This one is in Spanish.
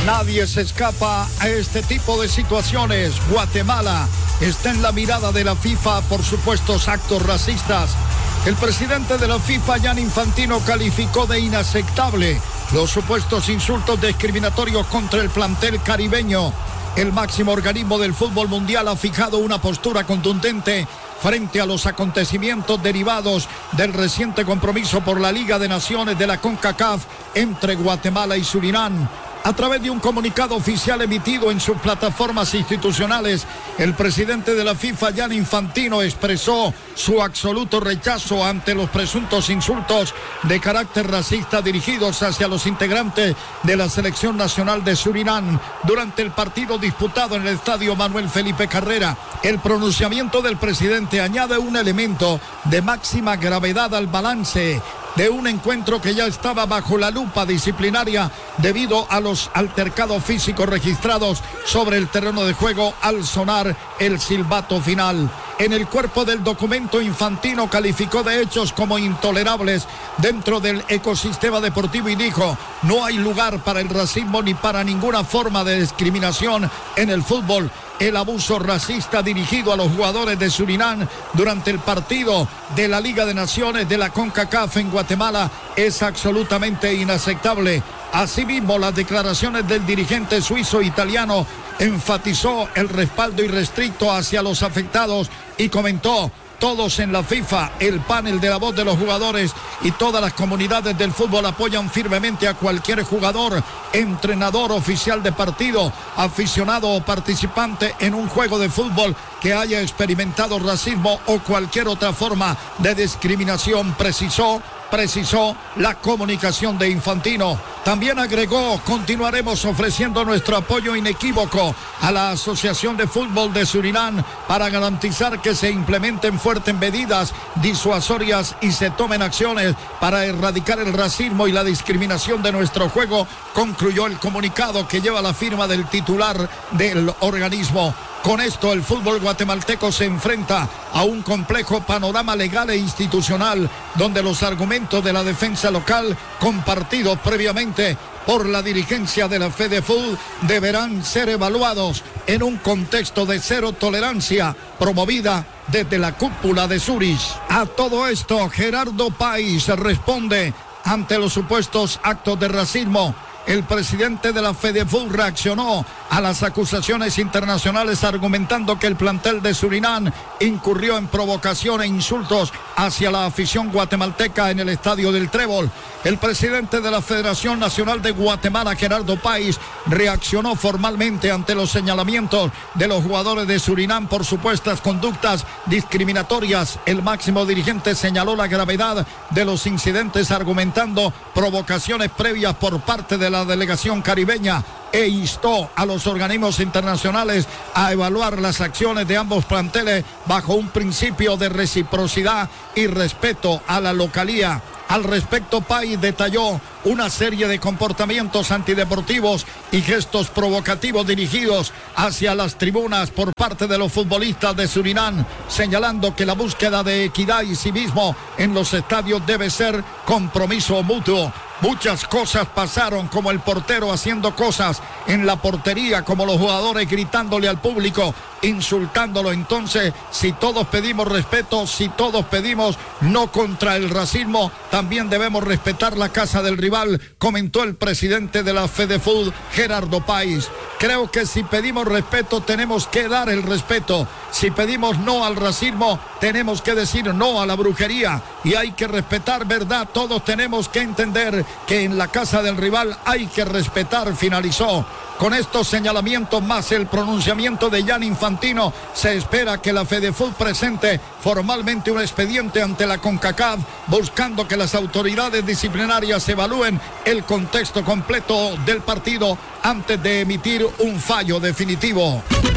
Nadie se escapa a este tipo de situaciones. Guatemala está en la mirada de la FIFA por supuestos actos racistas. El presidente de la FIFA, Gianni Infantino, calificó de inaceptable los supuestos insultos discriminatorios contra el plantel caribeño. El máximo organismo del fútbol mundial ha fijado una postura contundente frente a los acontecimientos derivados del reciente compromiso por la Liga de Naciones de la CONCACAF entre Guatemala y Surinam. A través de un comunicado oficial emitido en sus plataformas institucionales, el presidente de la FIFA, Gianni Infantino, expresó su absoluto rechazo ante los presuntos insultos de carácter racista dirigidos hacia los integrantes de la selección nacional de Surinam durante el partido disputado en el estadio Manuel Felipe Carrera. El pronunciamiento del presidente añade un elemento de máxima gravedad al balance de un encuentro que ya estaba bajo la lupa disciplinaria debido a los altercados físicos registrados sobre el terreno de juego al sonar el silbato final. En el cuerpo del documento, Infantino calificó de hechos como intolerables dentro del ecosistema deportivo y dijo: no hay lugar para el racismo ni para ninguna forma de discriminación en el fútbol. El abuso racista dirigido a los jugadores de Surinam durante el partido de la Liga de Naciones de la CONCACAF en Guatemala es absolutamente inaceptable. Asimismo, las declaraciones del dirigente suizo-italiano enfatizó el respaldo irrestricto hacia los afectados y comentó: todos en la FIFA, el panel de la voz de los jugadores y todas las comunidades del fútbol apoyan firmemente a cualquier jugador, entrenador, oficial de partido, aficionado o participante en un juego de fútbol que haya experimentado racismo o cualquier otra forma de discriminación, precisó la comunicación de Infantino. También agregó: continuaremos ofreciendo nuestro apoyo inequívoco a la Asociación de Fútbol de Surinam para garantizar que se implementen fuertes medidas disuasorias y se tomen acciones para erradicar el racismo y la discriminación de nuestro juego, concluyó el comunicado que lleva la firma del titular del organismo. Con esto, el fútbol guatemalteco se enfrenta a un complejo panorama legal e institucional, donde los argumentos de la defensa local, compartidos previamente por la dirigencia de la FEDEFUT, deberán ser evaluados en un contexto de cero tolerancia, promovida desde la cúpula de Zurich. A todo esto, Gerardo Páez responde ante los supuestos actos de racismo. El presidente de la FEDEFUT reaccionó a las acusaciones internacionales argumentando que el plantel de Surinam incurrió en provocación e insultos hacia la afición guatemalteca en el estadio del Trébol. El presidente de la Federación Nacional de Guatemala, Gerardo Páez, reaccionó formalmente ante los señalamientos de los jugadores de Surinam por supuestas conductas discriminatorias. El máximo dirigente señaló la gravedad de los incidentes argumentando provocaciones previas por parte de la delegación caribeña e instó a los organismos internacionales a evaluar las acciones de ambos planteles bajo un principio de reciprocidad y respeto a la localía. Al respecto, Páez detalló una serie de comportamientos antideportivos y gestos provocativos dirigidos hacia las tribunas por parte de los futbolistas de Surinam, señalando que la búsqueda de equidad y civismo en los estadios debe ser compromiso mutuo. Muchas cosas pasaron, como el portero haciendo cosas en la portería, como los jugadores gritándole al público, insultándolo. Entonces, si todos pedimos respeto, si todos pedimos no contra el racismo, también debemos respetar la casa del rival, comentó el presidente de la FEDEFUT, Gerardo Páez. Creo que si pedimos respeto, tenemos que dar el respeto. Si pedimos no al racismo, tenemos que decir no a la brujería. Y hay que respetar, ¿verdad? Todos tenemos que entender que en la casa del rival hay que respetar, finalizó. Con estos señalamientos más el pronunciamiento de Gianni Infantino, se espera que la FEDEFUT presente formalmente un expediente ante la CONCACAF, buscando que las autoridades disciplinarias evalúen el contexto completo del partido antes de emitir un fallo definitivo.